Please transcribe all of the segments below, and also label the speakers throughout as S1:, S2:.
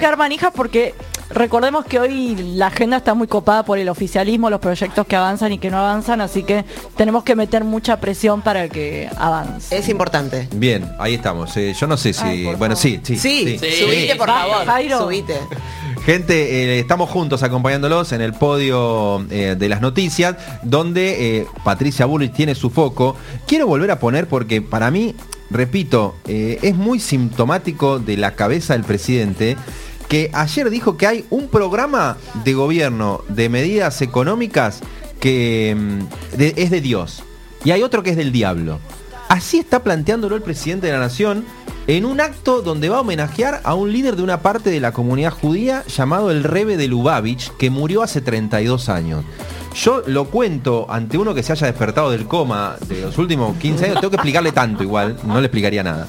S1: quedar manijas porque recordemos que hoy la agenda está muy copada por el oficialismo, los proyectos que avanzan y que no avanzan, así que tenemos que meter mucha presión para que avance.
S2: Es importante.
S3: Bien, ahí estamos. Yo no sé si...
S1: Ay,
S3: bueno, sí.
S2: Subite, por favor.
S1: Jairo.
S2: Subite.
S3: Gente, estamos juntos acompañándolos en el podio de las noticias, donde Patricia Bullrich tiene su foco. Quiero volver a poner porque para mí, repito, es muy sintomático de la cabeza del presidente, que ayer dijo que hay un programa de gobierno de medidas económicas que es de Dios y hay otro que es del diablo. Así está planteándolo el presidente de la Nación en un acto donde va a homenajear a un líder de una parte de la comunidad judía llamado el Rebbe de Lubavitch, que murió hace 32 años. Yo lo cuento ante uno que se haya despertado del coma de los últimos 15 años, tengo que explicarle tanto igual, no le explicaría nada.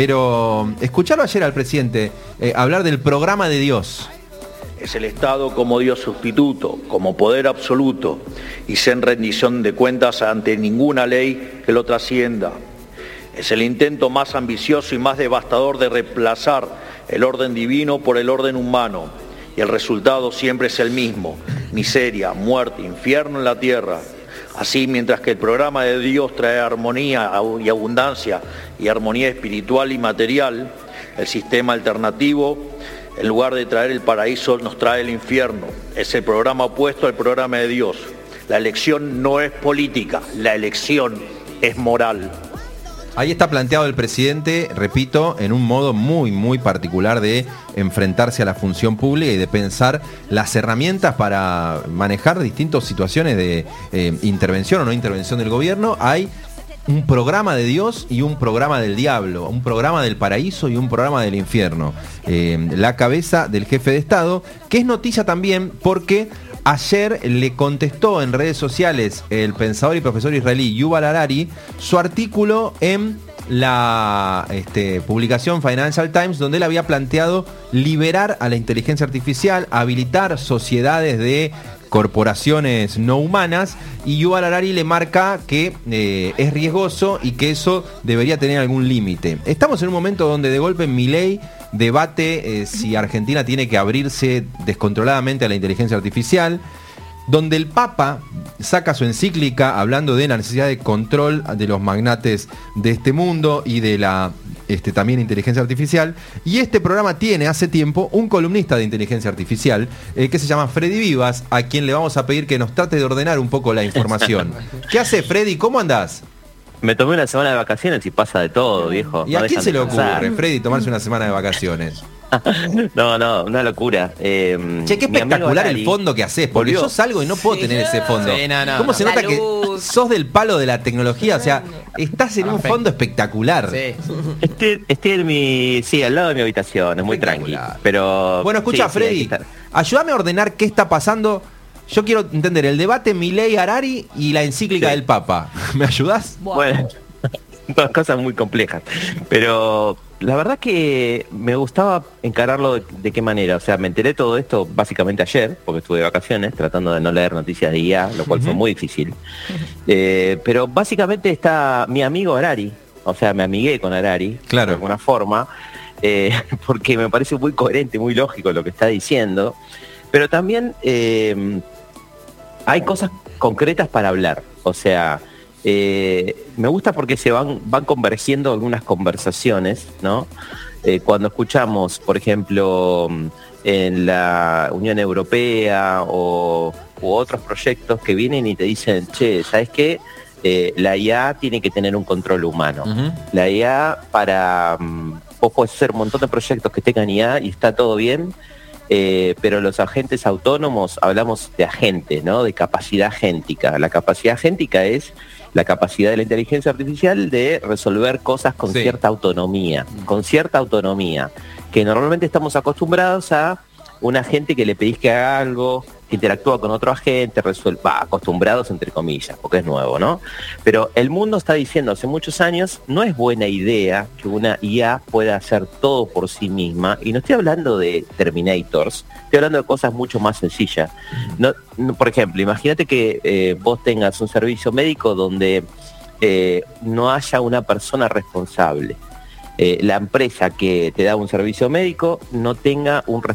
S3: Pero escucharlo ayer al presidente hablar del programa de Dios.
S4: Es el Estado como Dios sustituto, como poder absoluto y sin rendición de cuentas ante ninguna ley que lo trascienda. Es el intento más ambicioso y más devastador de reemplazar el orden divino por el orden humano. Y el resultado siempre es el mismo: miseria, muerte, infierno en la tierra. Así, mientras que el programa de Dios trae armonía y abundancia y armonía espiritual y material, el sistema alternativo, en lugar de traer el paraíso, nos trae el infierno. Es el programa opuesto al programa de Dios. La elección no es política, la elección es moral.
S3: Ahí está planteado el presidente, repito, en un modo muy, muy particular de enfrentarse a la función pública y de pensar las herramientas para manejar distintas situaciones de intervención o no intervención del gobierno. Hay un programa de Dios y un programa del diablo, un programa del paraíso y un programa del infierno. La cabeza del jefe de Estado, que es noticia también porque ayer le contestó en redes sociales el pensador y profesor israelí Yuval Harari su artículo en la publicación Financial Times, donde él había planteado liberar a la inteligencia artificial, habilitar sociedades de corporaciones no humanas, y Yuval Harari le marca que es riesgoso y que eso debería tener algún límite. Estamos en un momento donde de golpe Milei debate si Argentina tiene que abrirse descontroladamente a la inteligencia artificial, donde el Papa saca su encíclica hablando de la necesidad de control de los magnates de este mundo y de la también inteligencia artificial. Y este programa tiene hace tiempo un columnista de inteligencia artificial que se llama Freddy Vivas, a quien le vamos a pedir que nos trate de ordenar un poco la información. ¿Qué hace, Freddy? ¿Cómo andás?
S5: Me tomé una semana de vacaciones y pasa de todo, viejo.
S3: ¿Y a quién se le ocurre, Freddy, tomarse una semana de vacaciones?
S5: No, una locura.
S3: Che, qué espectacular el fondo que haces, porque yo salgo y no puedo tener ese fondo. Sí, ¿Cómo se nota que sos del palo de la tecnología? O sea, estás en un fondo espectacular. Sí.
S5: Estoy en al lado de mi habitación, es muy tranquilo. Pero
S3: bueno, escucha, Freddy, ayúdame a ordenar qué está pasando. Yo quiero entender el debate Milei-Harari y la encíclica del Papa. ¿Me ayudás?
S5: Bueno, dos cosas muy complejas. Pero la verdad que me gustaba encararlo de qué manera. O sea, me enteré todo esto básicamente ayer, porque estuve de vacaciones, tratando de no leer noticias de IA, lo cual fue muy difícil. Pero básicamente está mi amigo Harari. O sea, me amigué con Harari,
S3: claro,
S5: de alguna forma, porque me parece muy coherente, muy lógico lo que está diciendo. Pero también hay cosas concretas para hablar. O sea, me gusta porque se van convergiendo algunas conversaciones, ¿no? Cuando escuchamos, por ejemplo, en la Unión Europea u otros proyectos que vienen y te dicen, che, ¿sabes qué? La IA tiene que tener un control humano. La IA vos podés hacer un montón de proyectos que tengan IA y está todo bien, pero los agentes autónomos, hablamos de agentes, ¿no? De capacidad agéntica. La capacidad agéntica es la capacidad de la inteligencia artificial de resolver cosas con cierta autonomía, que normalmente estamos acostumbrados a un agente que le pedís que haga algo, que interactúa con otro agente, acostumbrados entre comillas, porque es nuevo, ¿no? Pero el mundo está diciendo hace muchos años, no es buena idea que una IA pueda hacer todo por sí misma, y no estoy hablando de Terminators, estoy hablando de cosas mucho más sencillas. No, por ejemplo, imagínate que vos tengas un servicio médico donde no haya una persona responsable. La empresa que te da un servicio médico no tenga un responsable